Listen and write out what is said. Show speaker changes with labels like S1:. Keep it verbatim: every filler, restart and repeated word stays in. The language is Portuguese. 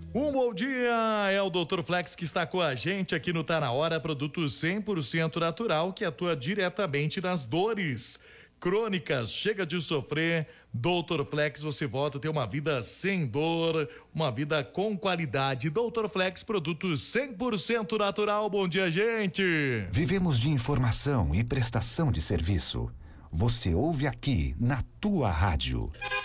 S1: Um bom dia, é o doutor Flex que está com a gente aqui no Tá Na Hora, produto cem por cento natural que atua diretamente nas dores crônicas. Chega de sofrer, doutor Flex, você volta a ter uma vida sem dor, uma vida com qualidade. doutor Flex, produto cem por cento natural. Bom dia, gente.
S2: Vivemos de informação e prestação de serviço. Você ouve aqui na tua rádio.